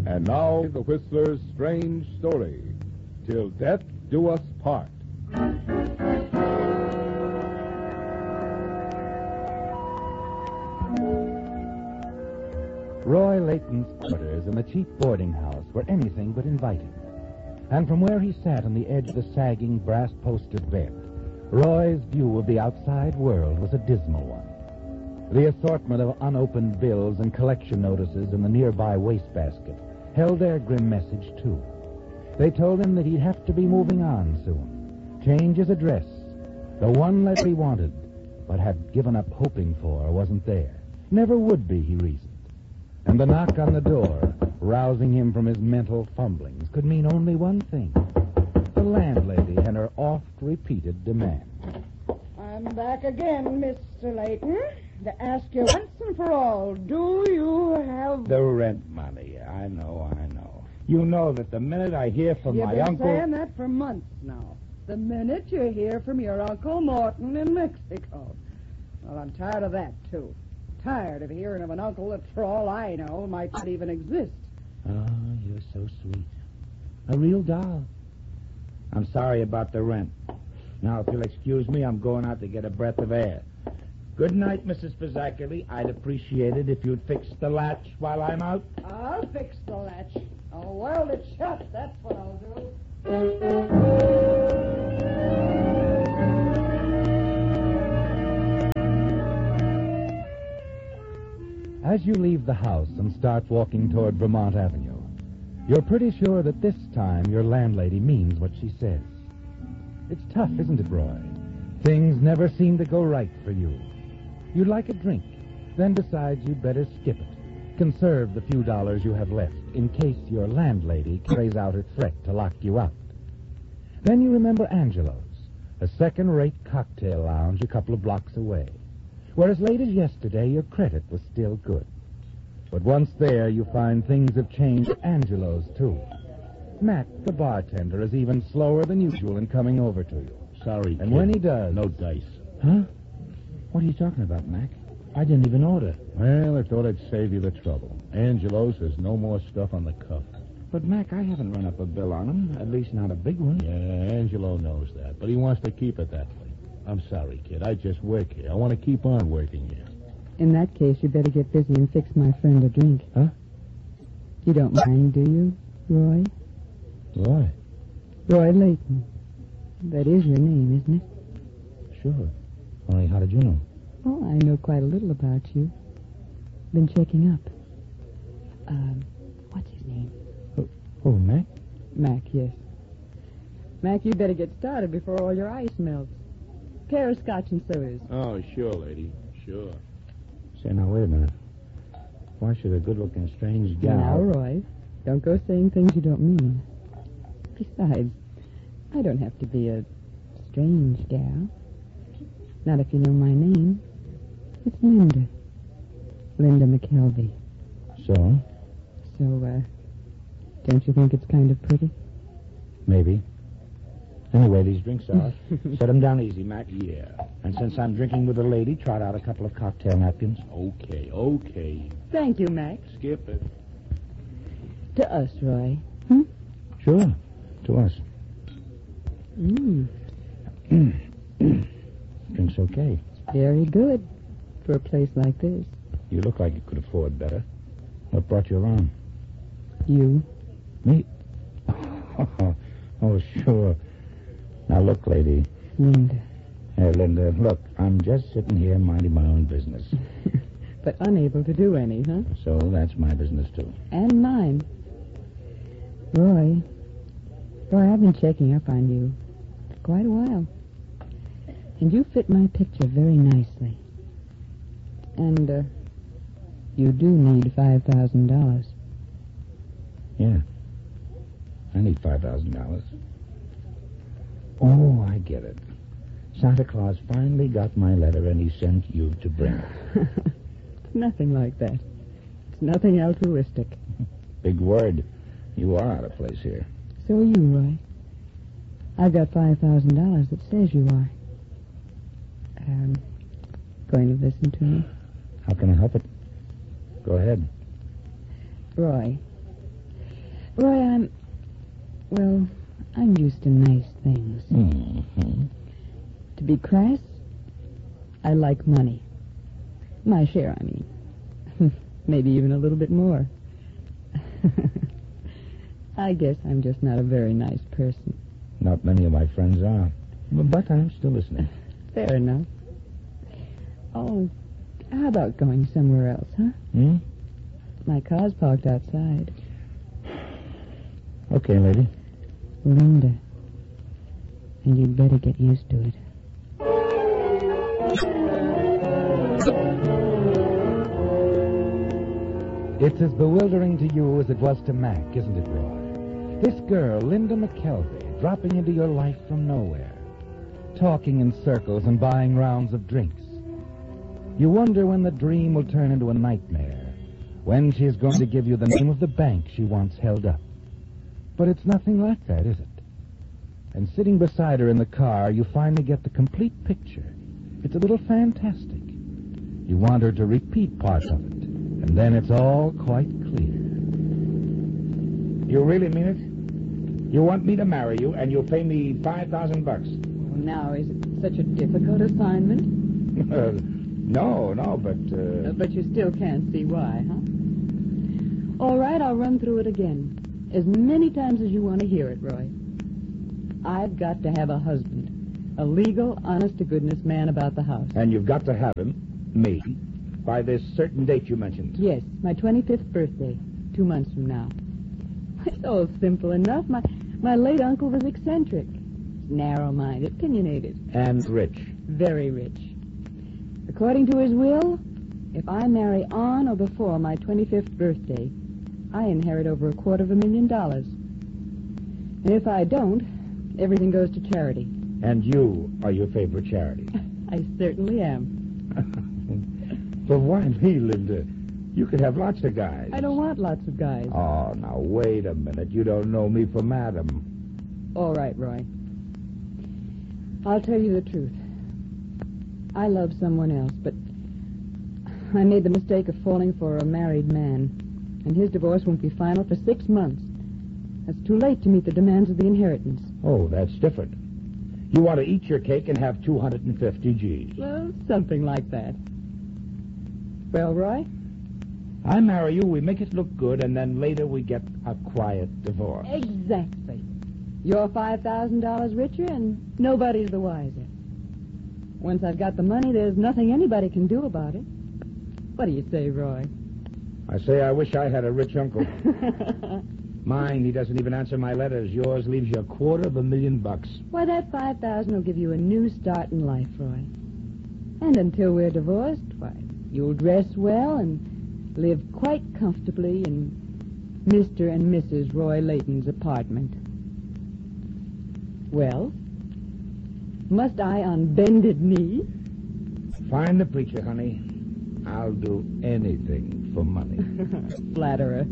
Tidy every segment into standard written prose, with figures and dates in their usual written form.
And now, the Whistler's strange story, Till Death Do Us Part. Roy Layton's quarters in the cheap boarding house were anything but inviting. And from where he sat on the edge of the sagging, brass-posted bed, Roy's view of the outside world was a dismal one. The assortment of unopened bills and collection notices in the nearby wastebasket held their grim message, too. They told him that he'd have to be moving on soon, change his address. The one letter he wanted, but had given up hoping for, wasn't there. Never would be, he reasoned. And the knock on the door, rousing him from his mental fumblings, could mean only one thing. The landlady and her oft-repeated demand. I'm back again, Mr. Layton, to ask you once and for all, do you have... The rent money. I know. You know that the minute I hear from my uncle... You've been saying that for months now. The minute you hear from your Uncle Morton in Mexico. Well, I'm tired of that, too. Tired of hearing of an uncle that, for all I know, might not even exist. Oh, you're so sweet. A real doll. I'm sorry about the rent. Now, if you'll excuse me, I'm going out to get a breath of air. Good night, Mrs. Fazaculi. I'd appreciate it if you'd fix the latch while I'm out. I'll fix the latch. I'll weld it shut. That's what I'll do. As you leave the house and start walking toward Vermont Avenue, you're pretty sure that this time your landlady means what she says. It's tough, isn't it, Roy? Things never seem to go right for you. You'd like a drink, then decide you'd better skip it. Conserve the few dollars you have left in case your landlady carries out her threat to lock you out. Then you remember Angelo's, a second-rate cocktail lounge a couple of blocks away, where as late as yesterday your credit was still good. But once there, you find things have changed at Angelo's, too. Mac, the bartender, is even slower than usual in coming over to you. Sorry, And kid. when he does... No dice. Huh? What are you talking about, Mac? I didn't even order. Well, I thought I'd save you the trouble. Angelo's has no more stuff on the cuff. But, Mac, I haven't run up a bill on him. At least not a big one. Yeah, Angelo knows that, but he wants to keep it that way. I'm sorry, kid. I just work here. I want to keep on working here. In that case, you better get busy and fix my friend a drink. Huh? You don't mind, do you, Roy? Why? Roy Layton. That is your name, isn't it? Sure. Only how did you know? Oh, I know quite a little about you. Been checking up. What's his name? Oh, Mac? Mac, yes. Mac, you better get started before all your ice melts. Pair of scotch and sodas. Oh, sure, lady. Sure. Say, now, wait a minute. Why should a good-looking strange gal... Now, Roy, don't go saying things you don't mean. Besides, I don't have to be a strange gal. Not if you know my name. It's Linda. Linda McKelvey. So? So, don't you think it's kind of pretty? Maybe. Anyway, these drinks are. Set them down easy, Mac. Yeah. And since I'm drinking with a lady, trot out a couple of cocktail napkins. Okay. Thank you, Mac. Skip it. To us, Roy. Sure. To us. Drink's okay. Very good for a place like this. You look like you could afford better. What brought you around? You. Me? Oh, sure. Now, look, lady. Linda. Hey, Linda, look, I'm just sitting here minding my own business. But unable to do any, huh? So that's my business, too. And mine. Roy, I've been checking up on you for quite a while. And you fit my picture very nicely. And, you do need $5,000. Yeah. I need $5,000. Oh, I get it. Santa Claus finally got my letter and he sent you to bring it. It's nothing like that. It's nothing altruistic. Big word. You are out of place here. So are you, Roy. I've got $5,000 that says you are. Going to listen to me? How can I help it? Go ahead. Roy, Roy, I'm used to nice things. Mm-hmm. To be crass, I like money. My share, I mean. Maybe even a little bit more. I guess I'm just not a very nice person. Not many of my friends are. But I'm still listening. Fair enough. Oh, how about going somewhere else, huh? Hmm? My car's parked outside. Okay, lady. Linda. And you'd better get used to it. It's as bewildering to you as it was to Mac, isn't it, Roy? This girl, Linda McKelvey, dropping into your life from nowhere, talking in circles and buying rounds of drinks. You wonder when the dream will turn into a nightmare, when she is going to give you the name of the bank she once held up. But it's nothing like that, is it? And sitting beside her in the car, you finally get the complete picture. It's a little fantastic. You want her to repeat parts of it, and then it's all quite clear. You really mean it? You want me to marry you, and you'll pay me $5,000? Well, now, is it such a difficult assignment? No, but... But you still can't see why, huh? All right, I'll run through it again. As many times as you want to hear it, Roy. I've got to have a husband. A legal, honest-to-goodness man about the house. And you've got to have him, me, by this certain date you mentioned. Yes, my 25th birthday, 2 months from now. It's all simple enough. My late uncle was eccentric, narrow-minded, opinionated. And rich. Very rich. According to his will, if I marry on or before my 25th birthday, I inherit over $250,000. And if I don't, everything goes to charity. And you are your favorite charity. I certainly am. But why me, Linda? You could have lots of guys. I don't want lots of guys. Oh, now, wait a minute. You don't know me from Adam. All right, Roy. I'll tell you the truth. I love someone else, but I made the mistake of falling for a married man, and his divorce won't be final for 6 months. That's too late to meet the demands of the inheritance. Oh, that's different. You want to eat your cake and have 250 G's. Well, something like that. Well, Roy? I marry you, we make it look good, and then later we get a quiet divorce. Exactly. You're $5,000 richer, and nobody's the wiser. Once I've got the money, there's nothing anybody can do about it. What do you say, Roy? I say I wish I had a rich uncle. Mine, he doesn't even answer my letters. Yours leaves you $250,000. Why, that $5,000 will give you a new start in life, Roy. And until we're divorced, why, you'll dress well and live quite comfortably in Mr. and Mrs. Roy Layton's apartment. Well, must I on bended knee? Find the preacher, honey. I'll do anything for money. Flatterer.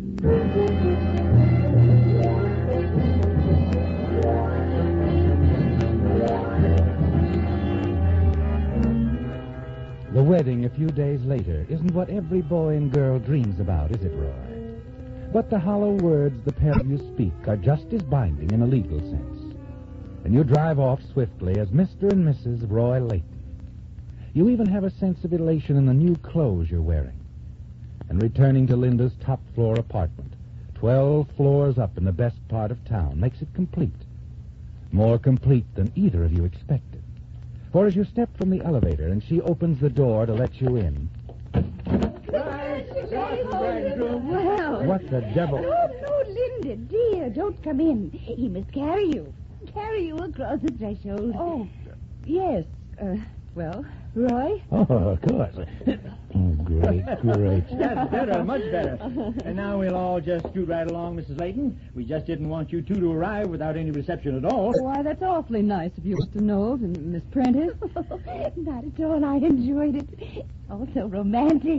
The wedding a few days later isn't what every boy and girl dreams about, is it, Roy? But the hollow words the pair of you speak are just as binding in a legal sense. And you drive off swiftly as Mr. and Mrs. Roy Layton. You even have a sense of elation in the new clothes you're wearing. And returning to Linda's top-floor apartment, 12 floors up in the best part of town, makes it complete. More complete than either of you expected. For as you step from the elevator and she opens the door to let you in... Well. What the devil? No, Linda, dear, don't come in. He must carry you across the threshold. Oh, yes. Well, Roy? Oh, of course. Oh, great. That's better, much better. And now we'll all just scoot right along, Mrs. Layton. We just didn't want you two to arrive without any reception at all. Why, that's awfully nice of you, Mr. Knowles and Miss Prentice. Not at all. I enjoyed it. Also romantic.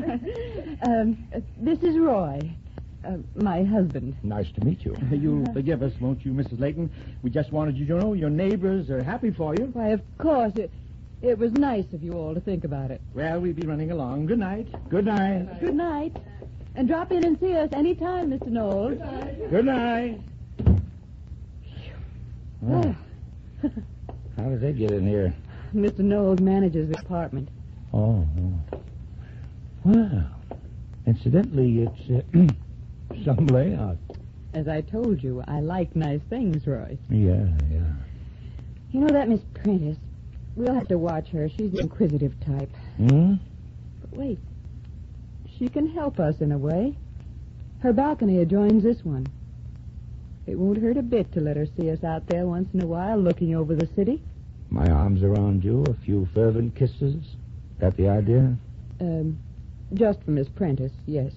This is Roy, my husband. Nice to meet you. You'll forgive us, won't you, Mrs. Layton? We just wanted you to know your neighbors are happy for you. Why, of course. It was nice of you all to think about it. Well, we'll be running along. Good night. Good night. Good night. And drop in and see us any time, Mr. Knowles. Good night. Well, how did they get in here? Mr. Knowles manages the apartment. Oh. Well, incidentally, it's some layout. As I told you, I like nice things, Roy. Yeah. You know that Miss Prentice? We'll have to watch her. She's the inquisitive type. Hmm? But wait. She can help us in a way. Her balcony adjoins this one. It won't hurt a bit to let her see us out there once in a while looking over the city. My arms around you, a few fervent kisses. That the idea? Just for Miss Prentice, yes.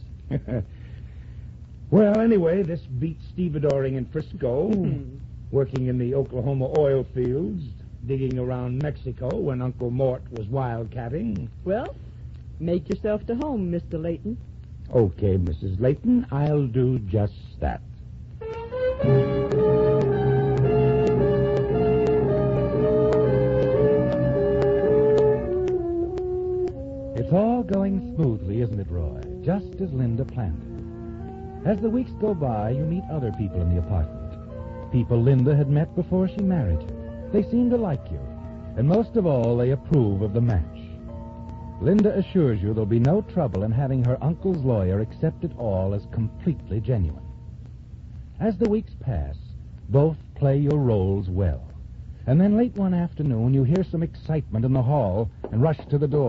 Well, anyway, this beats stevedoring in Frisco, working in the Oklahoma oil fields, digging around Mexico when Uncle Mort was wildcatting. Well, make yourself to home, Mr. Layton. Okay, Mrs. Layton, I'll do just that. It's all going smoothly, isn't it, Roy? Just as Linda planned it. As the weeks go by, you meet other people in the apartment. People Linda had met before she married you. They seem to like you. And most of all, they approve of the match. Linda assures you there'll be no trouble in having her uncle's lawyer accept it all as completely genuine. As the weeks pass, both play your roles well. And then late one afternoon, you hear some excitement in the hall and rush to the door.